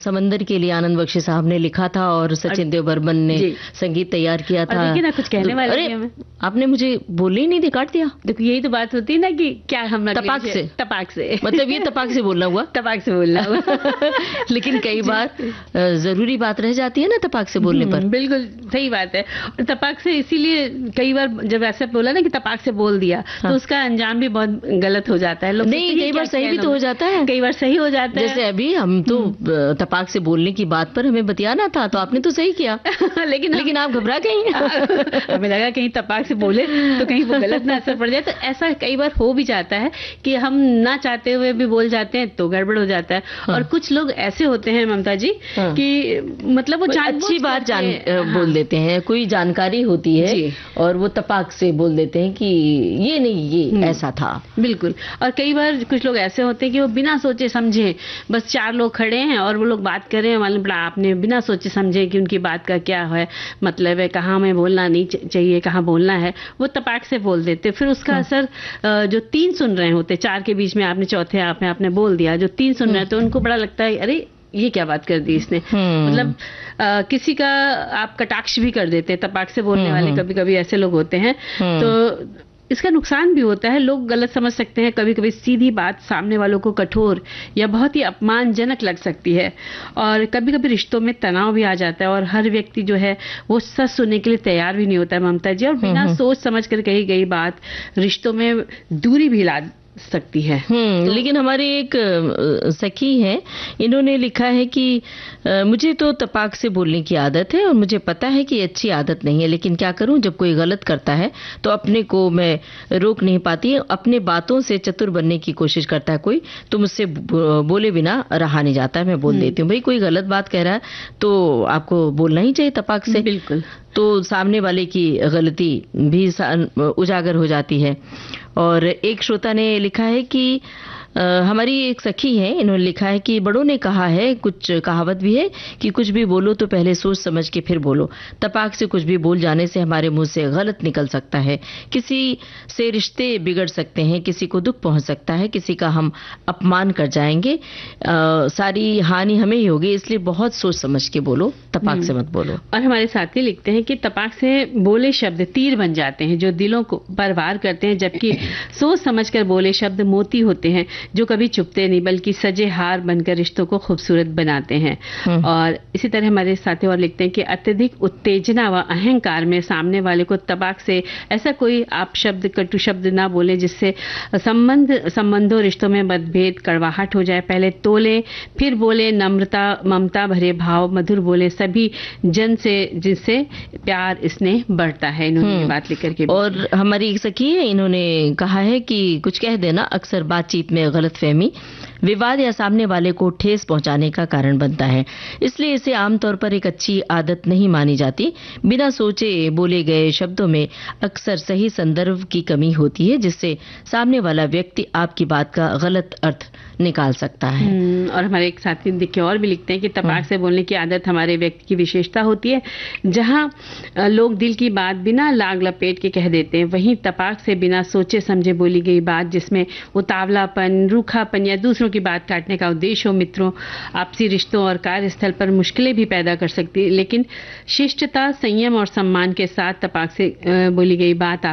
समंदर के लिए आनंद बख्शी साहब ने लिखा था और सचिन देव बर्मन ने संगीत तैयार किया था। देखिए ना, कुछ कहने वाले अरे आपने मुझे बोलने ही नहीं दी, काट दिया। देखो यही तो बात होती है ना कि क्या हम तपाक से मतलब ये तपाक से बोलना हुआ। तपाक से बोलना हुआ लेकिन कई बार जरूरी बात रह जाती है ना तपाक से बोलने पर। बिल्कुल सही बात है। और तपाक से इसीलिए कई बार जब ऐसा बोला ना कि तपाक से बोल दिया, तो उसका अंजाम भी बहुत गलत हो जाता है। लोग नहीं, कई बार सही भी तो हो जाता है, कई बार सही हो जाता है। जैसे अभी हम तो तपाक से बोलने की बात पर हमें बतियाना था, तो आपने तो सही किया लेकिन आप घबरा गई। हमें लगा कहीं तपाक से बोले तो कहीं वो गलत ना असर पड़ जाए। तो ऐसा कई बार हो भी जाता है कि हम ना चाहते हुए भी बोल जाते हैं तो गड़बड़ हो जाता है। और कुछ लोग ऐसे होते हैं ममता जी कि मतलब वो अच्छी बात बोल देते हैं, कोई जानकारी होती है और वो तपाक से बोल देते हैं कि ये नहीं, ये ऐसा था। बिल्कुल। और कई बार कुछ लोग ऐसे होते हैं कि वो बिना सोचे समझे, बस चार लोग खड़े हैं और वो लोग बात कर रहे हैं, मालूम पड़ा आपने बिना सोचे समझे कि उनकी बात का क्या है, मतलब है, कहाँ हमें बोलना नहीं चाहिए, कहाँ बोलना है, वो तपाक से बोल देते। फिर उसका असर जो तीन सुन रहे होते, चार के बीच में आपने चौथे आपने बोल दिया, जो तीन सुन रहे तो उनको बड़ा लगता है अरे ये क्या बात कर दी इसने। मतलब किसी का आप कटाक्ष भी कर देते हैं तपाक से बोलने वाले, कभी कभी ऐसे लोग होते हैं। तो इसका नुकसान भी होता है, लोग गलत समझ सकते हैं। कभी कभी सीधी बात सामने वालों को कठोर या बहुत ही अपमानजनक लग सकती है और कभी कभी रिश्तों में तनाव भी आ जाता है और हर व्यक्ति जो है वो सच सुनने के लिए तैयार भी नहीं होता है ममता जी। और बिना सोच समझ कर कही गई बात रिश्तों में दूरी भी ला सकती है। लेकिन हमारी एक सखी है, इन्होंने लिखा है कि मुझे तो तपाक से बोलने की आदत है और मुझे पता है कि अच्छी आदत नहीं है, लेकिन क्या करूं, जब कोई गलत करता है तो अपने को मैं रोक नहीं पाती। अपने बातों से चतुर बनने की कोशिश करता है कोई, तो मुझसे बोले बिना रहा नहीं जाता है, मैं बोल देती हूँ। भाई कोई गलत बात कह रहा है तो आपको बोलना ही चाहिए तपाक से। बिल्कुल। तो सामने वाले की गलती भी उजागर हो जाती है। और एक श्रोता ने लिखा है कि हमारी एक सखी है, इन्होंने लिखा है कि बड़ों ने कहा है, कुछ कहावत भी है कि कुछ भी बोलो तो पहले सोच समझ के फिर बोलो। तपाक से कुछ भी बोल जाने से हमारे मुंह से गलत निकल सकता है, किसी से रिश्ते बिगड़ सकते हैं, किसी को दुख पहुंच सकता है, किसी का हम अपमान कर जाएंगे, सारी हानि हमें ही होगी, इसलिए बहुत सोच समझ के बोलो, तपाक से मत बोलो। और हमारे साथी लिखते हैं कि तपाक से बोले शब्द तीर बन जाते हैं जो दिलों को पर वार करते हैं, जबकि सोच समझ कर बोले शब्द मोती होते हैं जो कभी चुपते नहीं बल्कि सजे हार बनकर रिश्तों को खूबसूरत बनाते हैं। और इसी तरह हमारे साथी और लिखते हैं कि अत्यधिक उत्तेजना व अहंकार में सामने वाले को तपाक से ऐसा कोई आप शब्द, कटु शब्द ना बोले जिससे संबंधों रिश्तों में मतभेद, कड़वाहट हो जाए। पहले तोले फिर बोले, नम्रता ममता भरे भाव मधुर बोले, सभी जन से जिससे प्यार स्नेह बढ़ता है। इन्होंने ये बात लिख करके। और हमारी एक सखी है, इन्होंने कहा है कि कुछ कह देना अक्सर बातचीत में गलतफहमी, विवाद या सामने वाले को ठेस पहुंचाने का कारण बनता है, इसलिए इसे आमतौर पर एक अच्छी आदत नहीं मानी जाती। बिना सोचे बोले गए शब्दों में अक्सर सही संदर्भ की कमी होती है, जिससे सामने वाला व्यक्ति आपकी बात का गलत अर्थ निकाल सकता है। और हमारे एक साथी देखिए और भी लिखते हैं कि तपाक से बोलने की आदत हमारे व्यक्ति की विशेषता होती है। जहां लोग दिल की बात बिना लाग लपेट के कह देते हैं, वहीं तपाक से बिना सोचे समझे बोली गई बात जिसमें उतावलापन, रूखापन या दूसरों की बात काटने का उद्देश्य हो, मित्रों, आपसी रिश्तों और कार्यस्थल पर मुश्किलें भी पैदा कर सकती है। लेकिन शिष्टता, संयम और सम्मान के साथ तपाक से बोली गई बात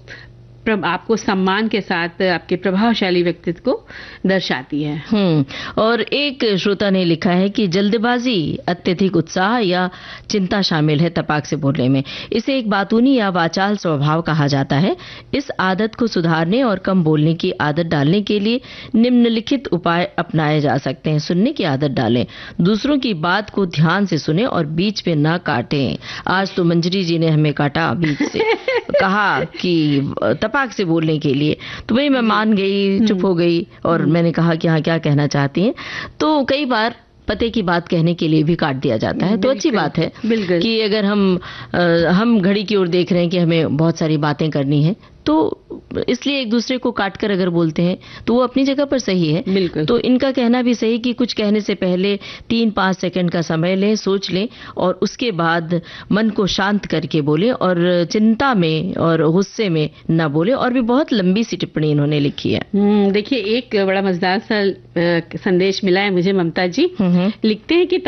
आपको सम्मान के साथ आपके प्रभावशाली व्यक्तित्व को दर्शाती है। और एक श्रोता ने लिखा है कि जल्दबाजी, अत्यधिक उत्साह या चिंता शामिल है तपाक से बोलने में। इसे एक बातूनी या वाचाल स्वभाव कहा जाता है। इस आदत को सुधारने और कम बोलने की आदत डालने के लिए निम्नलिखित उपाय अपनाए जा सकते हैं। सुनने की आदत डालें, दूसरों की बात को ध्यान से सुने और बीच में ना काटें। आज तो मंजरी जी ने हमें काटा बीच से, कहा कि तपाक से बोलने के लिए, तो भाई मैं मान गई, चुप हो गई और मैंने कहा कि हाँ क्या कहना चाहती हैं। तो कई बार पते की बात कहने के लिए भी काट दिया जाता है, तो अच्छी बात है कि अगर हम घड़ी की ओर देख रहे हैं कि हमें बहुत सारी बातें करनी है तो इसलिए एक दूसरे को काट कर अगर बोलते हैं तो वो अपनी जगह पर सही है। बिल्कुल। तो इनका कहना भी सही कि कुछ कहने से पहले 3-5 सेकंड का समय लें, सोच लें और उसके बाद मन को शांत करके बोले और चिंता में और गुस्से में न बोले। और भी बहुत लंबी सी टिप्पणी इन्होंने लिखी है। देखिए, एक बड़ा मजेदार सा संदेश मिला है मुझे, ममता जी लिखते हैं कि